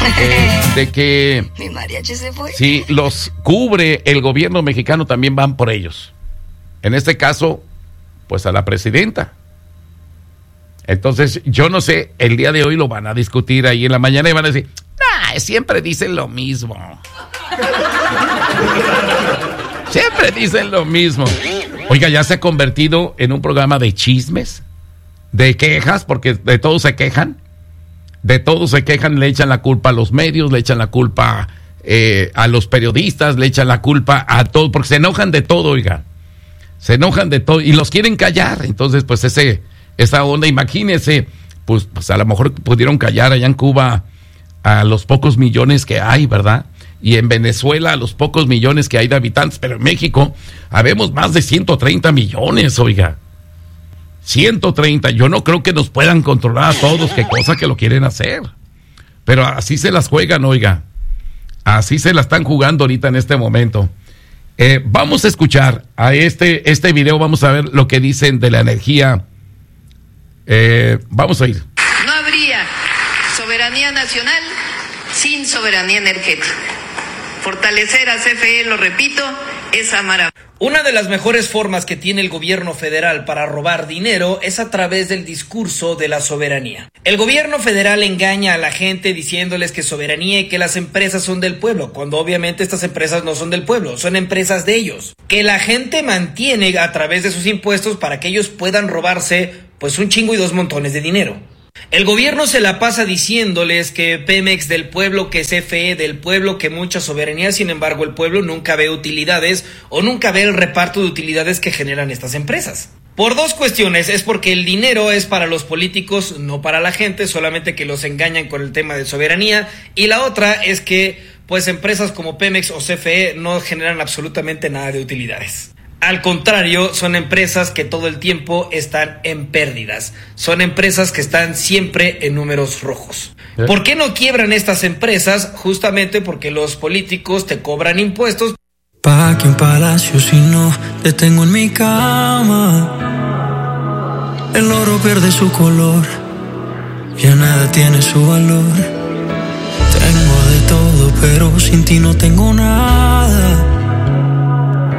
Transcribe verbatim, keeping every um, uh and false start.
eh, de que mi mariachi se fue. Si los cubre el gobierno mexicano, también van por ellos. En este caso, pues a la presidenta. Entonces, yo no sé, el día de hoy lo van a discutir ahí en la mañana y van a decir, nah, siempre dicen lo mismo. Siempre dicen lo mismo. Oiga, ya se ha convertido en un programa de chismes, de quejas, porque de todos se quejan. De todos se quejan, le echan la culpa a los medios, le echan la culpa eh, a los periodistas, le echan la culpa a todo, porque se enojan de todo, oiga. Se enojan de todo y los quieren callar. Entonces, pues ese, esa onda, imagínense, pues, pues a lo mejor pudieron callar allá en Cuba a los pocos millones que hay, ¿verdad? Y en Venezuela a los pocos millones que hay de habitantes, pero en México habemos más de ciento treinta millones, oiga. ciento treinta, yo no creo que nos puedan controlar a todos, qué cosa que lo quieren hacer. Pero así se las juegan, oiga. Así se la están jugando ahorita en este momento. Eh, vamos a escuchar a este, este video, vamos a ver lo que dicen de la energía. Eh, vamos a ir. No habría soberanía nacional sin soberanía energética. Fortalecer a C F E, lo repito, es maravilla. Una de las mejores formas que tiene el gobierno federal para robar dinero es a través del discurso de la soberanía. El gobierno federal engaña a la gente diciéndoles que soberanía y que las empresas son del pueblo, cuando obviamente estas empresas no son del pueblo, son empresas de ellos. Que la gente mantiene a través de sus impuestos para que ellos puedan robarse pues un chingo y dos montones de dinero. El gobierno se la pasa diciéndoles que Pemex del pueblo, que C F E del pueblo, que mucha soberanía, sin embargo el pueblo nunca ve utilidades o nunca ve el reparto de utilidades que generan estas empresas. Por dos cuestiones, es porque el dinero es para los políticos, no para la gente, solamente que los engañan con el tema de soberanía, y la otra es que pues empresas como Pemex o C F E no generan absolutamente nada de utilidades. Al contrario, son empresas que todo el tiempo están en pérdidas. Son empresas que están siempre en números rojos. ¿Eh? ¿Por qué no quiebran estas empresas? Justamente porque los políticos te cobran impuestos. Pa' que un palacio si no te tengo en mi cama. El oro pierde su color, ya nada tiene su valor. Tengo de todo, pero sin ti no tengo nada.